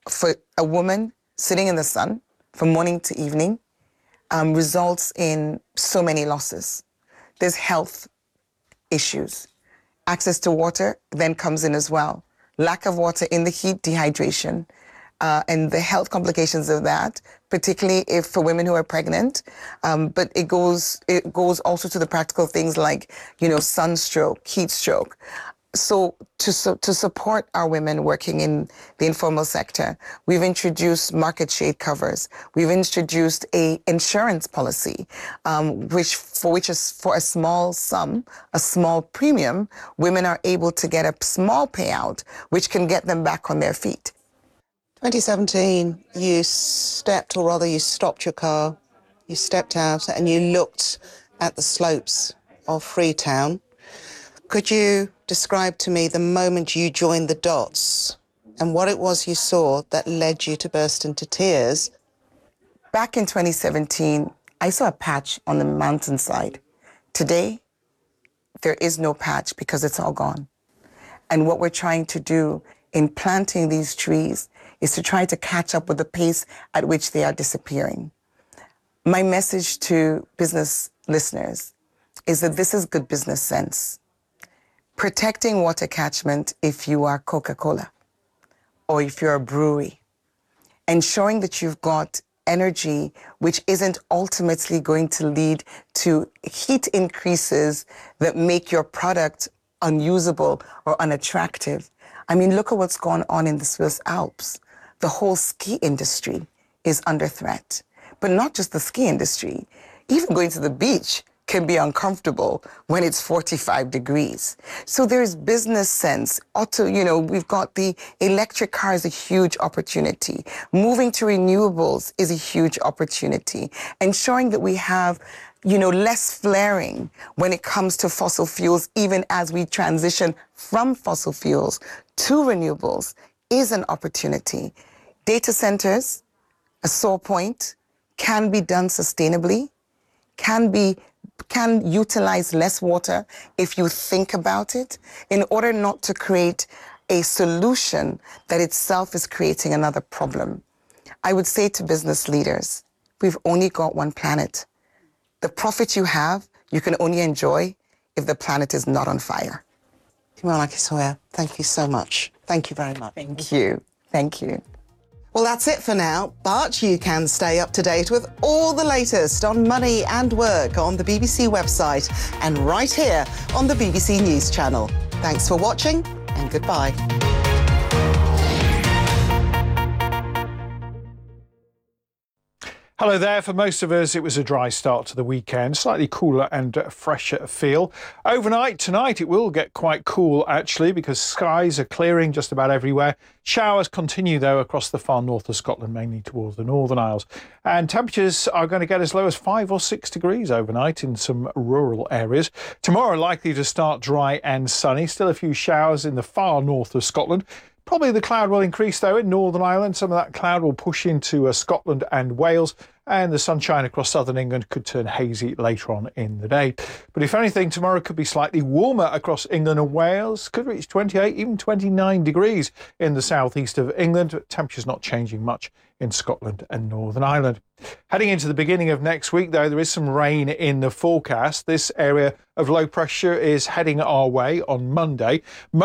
for a woman sitting in the sun from morning to evening results in so many losses. There's health issues. Access to water then comes in as well. Lack of water in the heat, dehydration, and the health complications of that, particularly if for women who are pregnant. But it goes also to the practical things like, sunstroke, heat stroke. So to support our women working in the informal sector, we've introduced market shade covers. We've introduced a insurance policy, which is for a small sum, a small premium, women are able to get a small payout, which can get them back on their feet. 2017, you stopped your car, you stepped out and you looked at the slopes of Freetown. Could you describe to me the moment you joined the dots and what it was you saw that led you to burst into tears? Back in 2017, I saw a patch on the mountainside. Today, there is no patch because it's all gone. And what we're trying to do in planting these trees is to try to catch up with the pace at which they are disappearing. My message to business listeners is that this is good business sense. Protecting water catchment if you are Coca-Cola or if you're a brewery. Ensuring that you've got energy which isn't ultimately going to lead to heat increases that make your product unusable or unattractive. I mean, look at what's going on in the Swiss Alps. The whole ski industry is under threat. But not just the ski industry. Even going to the beach can be uncomfortable when it's 45 degrees. So there's business sense. Also, we've got the electric car is a huge opportunity. Moving to renewables is a huge opportunity. Ensuring that we have, less flaring when it comes to fossil fuels, even as we transition from fossil fuels to renewables, is an opportunity. Data centers, a sore point, can be done sustainably, can utilize less water if you think about it, in order not to create a solution that itself is creating another problem. I would say to business leaders, we've only got one planet. The profit you have, you can only enjoy if the planet is not on fire. Timola Kisoya, thank you so much. Thank you very much. Thank you. Thank you. Well, that's it for now, but you can stay up to date with all the latest on money and work on the BBC website and right here on the BBC News Channel. Thanks for watching and goodbye. Hello there. For most of us, it was a dry start to the weekend, slightly cooler and fresher feel. Overnight tonight, it will get quite cool, actually, because skies are clearing just about everywhere. Showers continue, though, across the far north of Scotland, mainly towards the Northern Isles. And temperatures are going to get as low as 5 or 6 degrees overnight in some rural areas. Tomorrow, likely to start dry and sunny. Still a few showers in the far north of Scotland. Probably the cloud will increase, though, in Northern Ireland. Some of that cloud will push into Scotland and Wales, and the sunshine across southern England could turn hazy later on in the day. But if anything, tomorrow could be slightly warmer across England and Wales. Could reach 28, even 29 degrees in the southeast of England. Temperatures not changing much in Scotland and Northern Ireland. Heading into the beginning of next week, though, there is some rain in the forecast. This area of low pressure is heading our way on Monday.